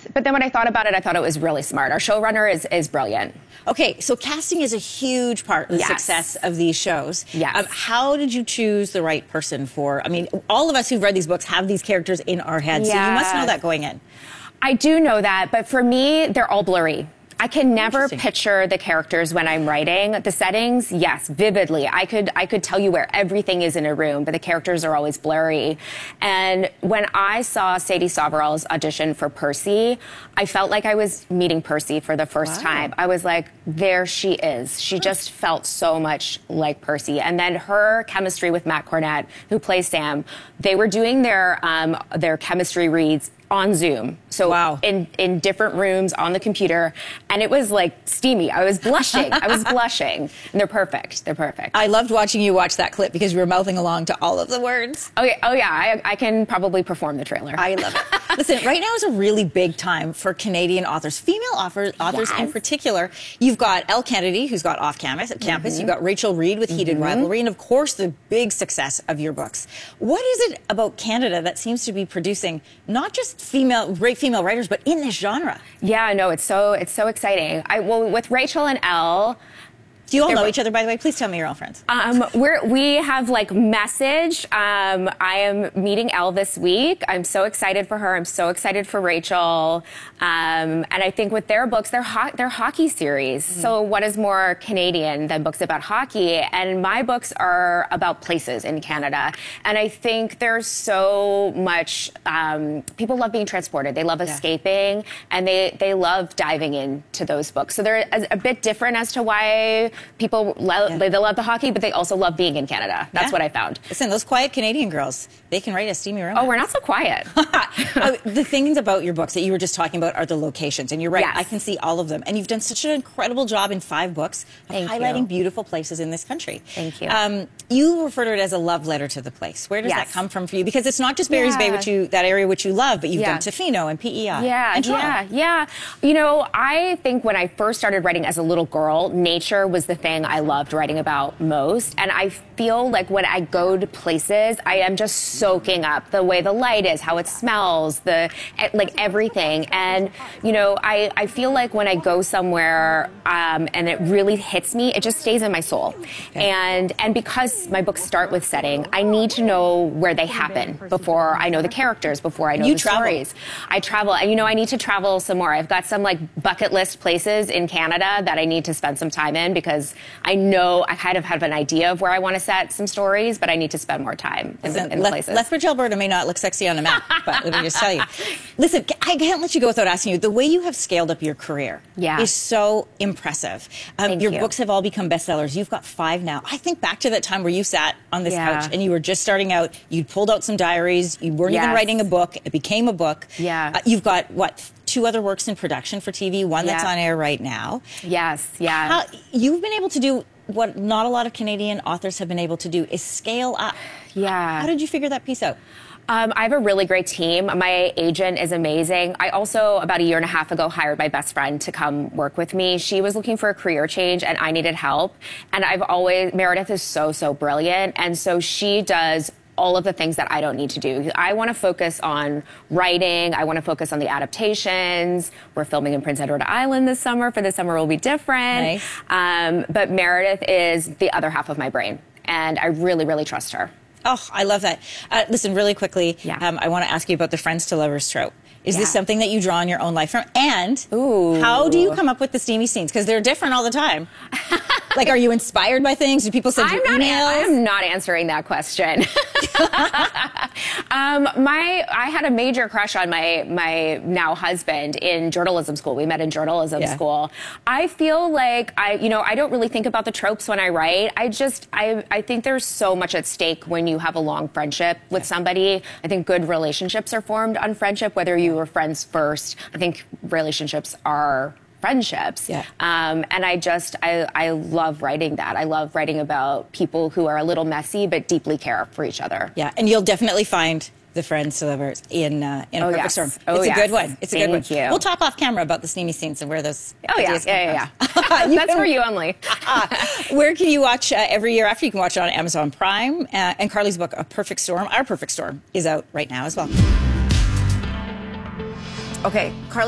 but then when I thought about it, I thought it was really smart. Our showrunner is brilliant. Okay, so casting is a huge part of the success of these shows. Yes. How did you choose the right person for, I mean, all of us who've read these books have these characters in our heads, so you must know that going in. I do know that, but for me, they're all blurry. I can never picture the characters when I'm writing. The settings, yes, vividly. I could tell you where everything is in a room, but the characters are always blurry. And when I saw Sadie Soverell's audition for Percy, I felt like I was meeting Percy for the first time. I was like, there she is. She just felt so much like Percy. And then her chemistry with Matt Cornett, who plays Sam, they were doing their chemistry reads on Zoom. So in different rooms on the computer. And it was like steamy. I was blushing. I was blushing. And they're perfect. They're perfect. I loved watching you watch that clip because you were mouthing along to all of the words. Oh yeah. I can probably perform the trailer. I love it. Listen, right now is a really big time for Canadian authors, female authors in particular. You've got Elle Kennedy, who's got Off Campus. You've got Rachel Reed with Heated Rivalry, and of course the big success of your books. What is it about Canada that seems to be producing not just great female writers, but in this genre? Yeah, no, it's so exciting. Well, with Rachel and Elle. Do you all know each other, by the way? Please tell me you're all friends. We have like messaged. I am meeting Elle this week. I'm so excited for her. I'm so excited for Rachel. And I think with their books, they're hockey series. So what is more Canadian than books about hockey? And my books are about places in Canada. And I think there's so much, people love being transported. They love escaping, and they love diving into those books. So they're a bit different as to why people they love the hockey, but they also love being in Canada. That's what I found. Listen, those quiet Canadian girls, they can write a steamy romance. Oh, we're not so quiet. The things about your books that you were just talking about are the locations, and you're right. I can see all of them, and you've done such an incredible job in 5 books of highlighting beautiful places in this country. Thank you. You refer to it as a love letter to the place. Where does that come from for you? Because it's not just Barry's Bay, that area which you love, but you've done Tofino and PEI. Yeah. You know, I think when I first started writing as a little girl, nature was the thing I loved writing about most. And I feel like when I go to places, I am just soaking up the way the light is, how it smells, like everything. And, you know, I feel like when I go somewhere and it really hits me, it just stays in my soul. And because my books start with setting, I need to know where they happen before I know the characters, before I know the stories. I travel, and you know, I need to travel some more. I've got some like bucket list places in Canada that I need to spend some time in, because I know I kind of have an idea of where I want to set some stories, but I need to spend more time in the places. Lethbridge, Alberta may not look sexy on a map, but let me just tell you. Listen, I can't let you go without asking you, the way you have scaled up your career is so impressive. Your books have all become bestsellers. You've got 5 now. I think back to that time where you sat on this couch and you were just starting out. You'd pulled out some diaries. You weren't even writing a book. It became a book. You've got, what, 2 other works in production for TV, one that's on air right now. You've been able to do what not a lot of Canadian authors have been able to do, is scale up. How did you figure that piece out? I have a really great team. My agent is amazing. I also, about a year and a half ago, hired my best friend to come work with me. She was looking for a career change, and I needed help. And Meredith is so brilliant. And so she does all of the things that I don't need to do. I want to focus on writing. I want to focus on the adaptations. We're filming in Prince Edward Island this summer. For this summer will be different. But Meredith is the other half of my brain, and I really trust her. Oh, I love that. Listen, really quickly, I want to ask you about the friends to lovers trope. Is this something that you draw in your own life from? And how do you come up with the steamy scenes? Because they're different all the time. Like, are you inspired by things? Do people send you emails? I'm not answering that question. I had a major crush on my now husband in journalism school. We met in journalism school. I feel like I don't really think about the tropes when I write. I think there's so much at stake when you have a long friendship with somebody. I think good relationships are formed on friendship, whether you were friends first. I think relationships are friendships. And I love writing that. I love writing about people who are a little messy but deeply care for each other. And you'll definitely find the friends to lovers in A Perfect Storm. It's a good one. It's a good one. Thank you. We'll talk off camera about the steamy scenes and where those ideas come from. That's for you only. Where can you watch every year after? You can watch it on Amazon Prime. And Carly's book, A Perfect Storm, Our Perfect Storm, is out right now as well. Okay, Carly.